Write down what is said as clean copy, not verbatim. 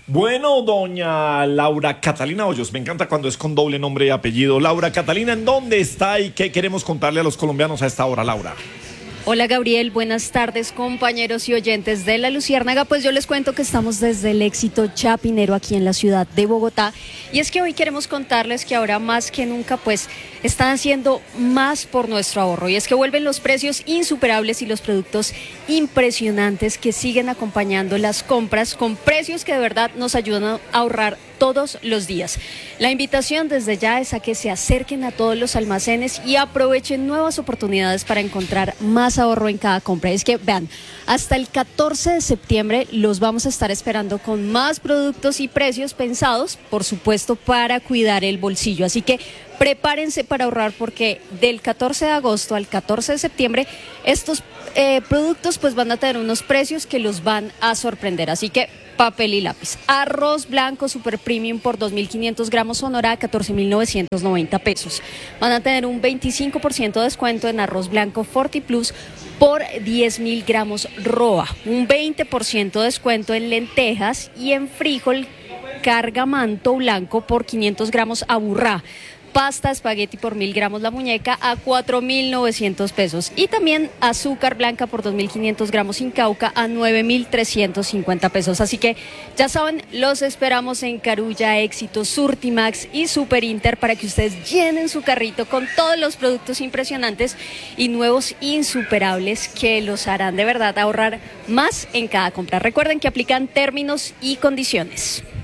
Bueno, doña Laura Catalina Hoyos, me encanta cuando es con doble nombre y apellido. Laura Catalina, ¿en dónde está y qué queremos contarle a los colombianos a esta hora, Laura? Hola Gabriel, buenas tardes compañeros y oyentes de La Luciérnaga. Pues yo les cuento que estamos desde el Éxito Chapinero aquí en la ciudad de Bogotá, y es que hoy queremos contarles que ahora más que nunca pues están haciendo más por nuestro ahorro, y es que vuelven los precios insuperables y los productos impresionantes que siguen acompañando las compras con precios que de verdad nos ayudan a ahorrar todos los días. La invitación desde ya es a que se acerquen a todos los almacenes y aprovechen nuevas oportunidades para encontrar más ahorro en cada compra. Es que vean, hasta el 14 de septiembre los vamos a estar esperando con más productos y precios pensados, por supuesto, para cuidar el bolsillo. Así que prepárense para ahorrar, porque del 14 de agosto al 14 de septiembre estos productos pues van a tener unos precios que los van a sorprender. Así que papel y lápiz. Arroz blanco super premium por 2.500 gramos Sonora a 14.990 pesos. Van a tener un 25% de descuento en arroz blanco Forti Plus por 10.000 gramos Roa. Un 20% de descuento en lentejas y en frijol Cargamanto blanco por 500 gramos Aburrá. Pasta espagueti por 1.000 gramos La Muñeca a 4.900 pesos. Y también azúcar blanca por 2.500 gramos Incauca a 9.350 pesos. Así que ya saben, los esperamos en Carulla, Éxito, Surtimax y Super Inter para que ustedes llenen su carrito con todos los productos impresionantes y nuevos insuperables que los harán de verdad ahorrar más en cada compra. Recuerden que aplican términos y condiciones.